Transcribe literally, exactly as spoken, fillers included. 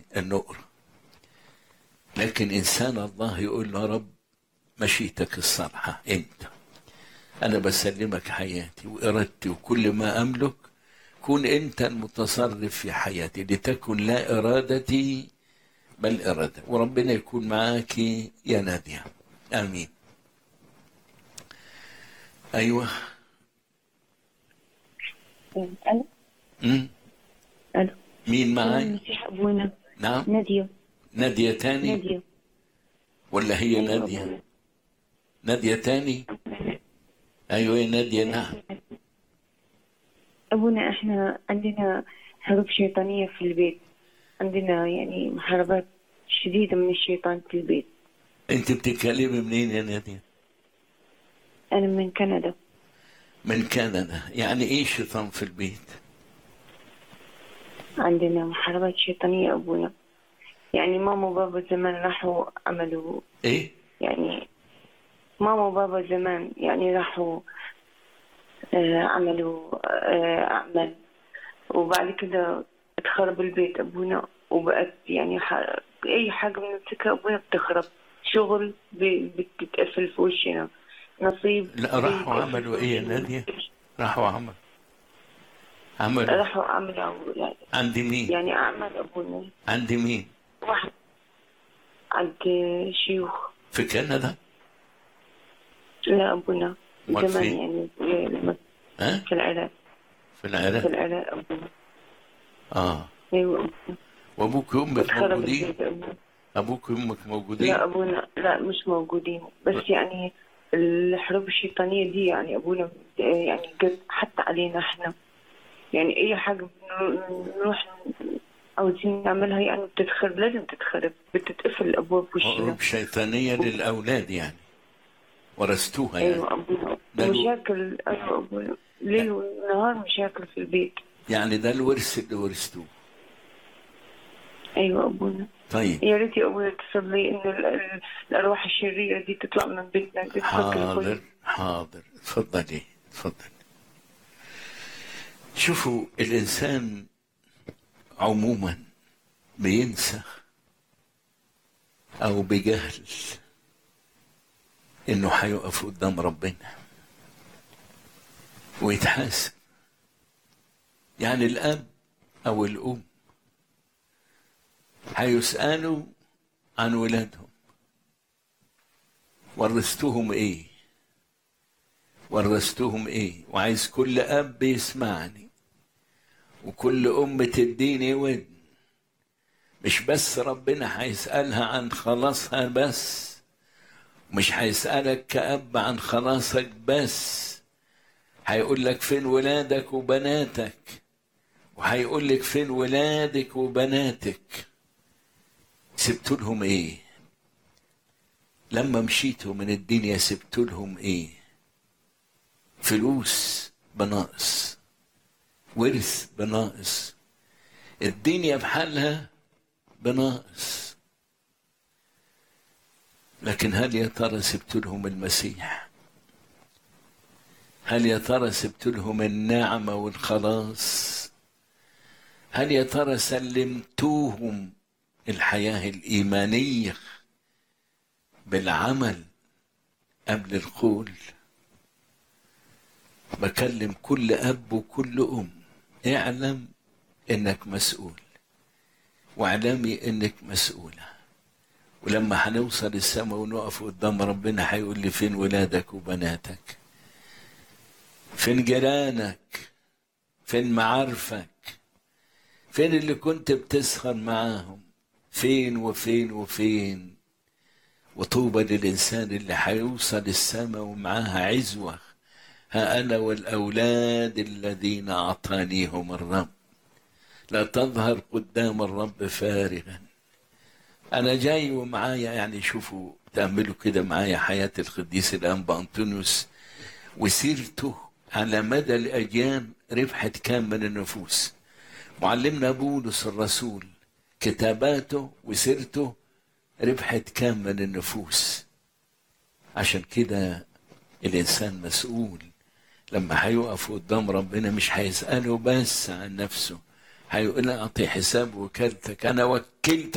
النقرة. لكن إنسان الله يقول له: رب مشيتك الصالحة أنت، أنا بسلمك حياتي وإرادتي وكل ما أملك، كون أنت المتصرف في حياتي، لتكن لا إرادتي بل إرادة. وربنا يكون معاك يا نادية. آمين. أيوة. ألو. أمم ألو. مين معاي؟ المسيح أبونا. نعم. نادية. نادية تاني نادية. ولا هي أيوة نادية؟ أبونا. نادية تاني. أيوة يا نادية. نعم أبونا إحنا عندنا حروب شيطانية في البيت، عندنا يعني محاربات شديدة من الشيطان في البيت. أنت بتتكلمي منين يا نادية؟ أنا من كندا. من كندا. يعني إيه شيطان في البيت؟ عندنا محاربات شيطانية أبونا، يعني ماما وبابا زمان راحوا عملوا إيه؟ يعني ماما وبابا زمان يعني راحوا آه عملوا آه أعمال، وبعد كده اتخرب البيت أبونا، وبقت يعني ح... أي حاجة بنمسكها أبونا بتخرب. شغل ب... بتتقفل في وشنا، نصيب لا، راحوا بيتقفل عملوا في إيه يا وشنا. نادية؟ راحوا عملوا عملوا راحوا عملوا يعني, عند مين؟ يعني أعمال أبونا. عند مين؟ واحد عند شيوخ. في كندا؟ لا أبونا أمال زمان فين؟ يعني لما ها؟ في العراق. في في العراق. العراق أبونا. آه. أيوة أبونا. وأبوك وأمك اتخرب موجودين؟ البيت أبونا. أبوك وأمك موجودين؟ لا أبونا لا مش موجودين، بس يعني الحروب الشيطانية دي يعني أبونا يعني قد حتى علينا إحنا، يعني أي حاجة نروح عاوزين نعملها يعني بتتخرب، لازم تتخرب، بتتقفل الأبواب وشنا. حروب شيطانية للأولاد يعني ورثتوها يعني؟ أيوة أبونا. ده الو... ومشاكل. أيوة أبونا، ليل ونهار مشاكل في البيت. يعني ده الورث اللي ورثتوه. أيوة أبونا. طيب يا ريت يا أبونا تصلي إن ال- ال- الأرواح الشريرة دي تطلع من بيتنا تتفك الكل. حاضر حاضر. اتفضلي اتفضلي. شوفوا، الإنسان عموما بينسى أو بجهل إنه هيقف قدام ربنا ويتحاسب. يعني الأب أو الأم هيسألوا عن ولادهم: ورثتهم إيه؟ ورثتهم إيه؟ وعايز كل أب يسمعني وكل أم تديني ودن. مش بس ربنا هيسألها عن خلاصها بس، مش هيسألك كأب عن خلاصك بس، هيقول لك فين ولادك وبناتك، وهيقول لك فين ولادك وبناتك، سبت لهم ايه؟ لما مشيتوا من الدنيا سبت لهم ايه؟ فلوس بناقص، ورث بناقص، الدنيا بحالها بناقص. لكن هل يا ترى سبت لهم المسيح؟ هل يا ترى سبت لهم النعمة والخلاص؟ هل يا ترى سلمتوهم الحياة الإيمانية بالعمل قبل القول؟ بكلم كل أب وكل أم: اعلم إنك مسؤول، واعلمي إنك مسؤولة. ولما هنوصل السماء ونقف قدام ربنا هيقول لي: فين ولادك وبناتك؟ فين جيرانك؟ فين معارفك؟ فين اللي كنت بتسهر معاهم؟ فين وفين وفين؟ وطوبى للإنسان اللي هيوصل السماء ومعاها عزوة: ها أنا والأولاد الذين أعطانيهم الرب، لا تظهر قدام الرب فارغا. أنا جاي ومعايا، يعني شوفوا تأملوا كده معايا حياة القديس الأنبا أنطونيوس وسيرته على مدى الأجيال ربحت كام من النفوس. معلمنا بولس الرسول كتاباته وسيرته ربحت كام من النفوس. عشان كده الإنسان مسؤول. لما هيقف قدام ربنا مش هيسأله بس عن نفسه، هيقول اعطي حساب وكالتك، انا وكلتك